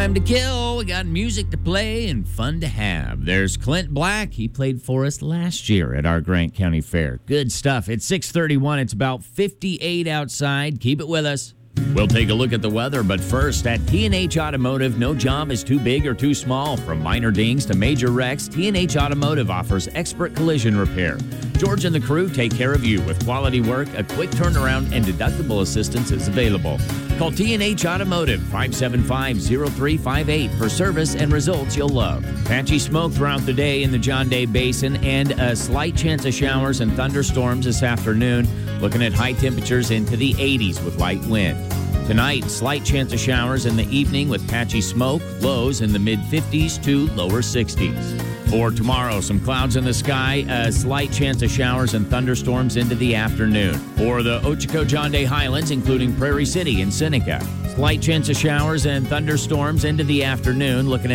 Time to kill. We got music to play and fun to have. There's Clint Black. He played for us last year at our Grant County Fair. Good stuff. It's 6:31. It's about 58 outside. Keep it with us. We'll take a look at the weather, but first, at T&H Automotive, no job is too big or too small. From minor dings to major wrecks, T&H Automotive offers expert collision repair. George and the crew take care of you with quality work, a quick turnaround, and deductible assistance is available. Call T&H Automotive, 575-0358 for service and results you'll love. Patchy smoke throughout the day in the John Day Basin and a slight chance of showers and thunderstorms this afternoon. Looking at high temperatures into the 80s with light wind. Tonight, slight chance of showers in the evening with patchy smoke, lows in the mid-50s to lower 60s. For tomorrow, some clouds in the sky, a slight chance of showers and thunderstorms into the afternoon. For the Ochoco-John Day Highlands, including Prairie City and Seneca, slight chance of showers and thunderstorms into the afternoon, looking at